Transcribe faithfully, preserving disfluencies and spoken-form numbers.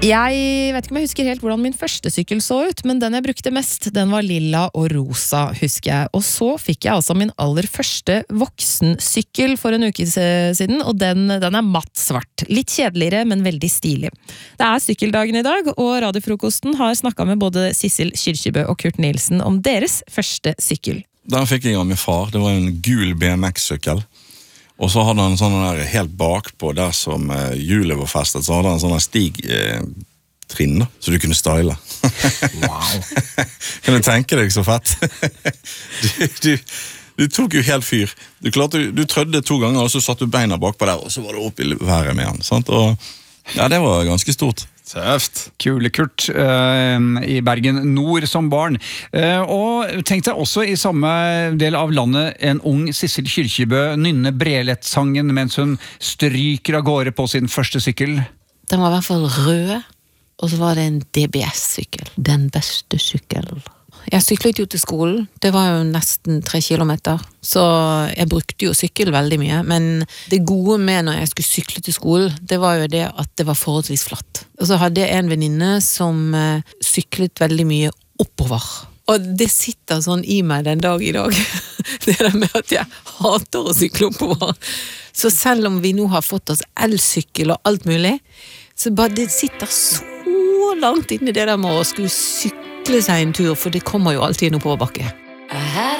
Jeg vet ikke om jeg husker helt hvordan min første sykkel så ut, men den jeg brukte mest, den var lilla og rosa, husker jeg. Og så fikk jeg altså min aller første voksensykkel for en uke siden, og den, den er matt svart. Litt kjedeligere, men veldig stilig. Det er sykkeldagen i dag, og Radiofrokosten har snakket med både Sissel Kyrkjebø og Kurt Nielsen om deres første sykkel. Den fikk jeg av min far. Det var en gul B M X-sykkel. Og så hadde han sånn der helt bakpå der som eh, hjulet var festet, så hadde han sånn stigtrinn, eh, så du kunne style. Wow! Kan du tenke deg så fett? du, du, du tok jo helt fyr. Du, klarte, du trødde to ganger, og så satt du beina bakpå der, og så var du opp i været med han. Sant? Og ja, det var ganske stort. Tøft. Kule Kurt uh, i Bergen Nord som barn. Uh, og tenk deg også i samme del av landet en ung Sissel Kyrkjebø nynne Brelett-sangen mens hun stryker av gårde på sin første sykkel. Den var i hvert fall rød, og så var det en D B S-sykkel. Den beste sykkel. Jeg syklet jo til skolen, det var jo nesten tre kilometer, så jeg brukte jo sykkel veldig mye, men det gode med når jeg skulle sykle til skolen, det var jo det at det var forholdsvis flatt. Og så hadde jeg en venninne som uh, syklet veldig mye oppover. Og det sitter sånn i meg den dag i dag, det der med at jeg hater å sykle oppover. Så selv om vi nå har fått oss elsykkel og alt mulig, så bare det sitter så langt inne det der med å skulle sykle seg en tur, for det kommer jo alltid en oppoverbakke.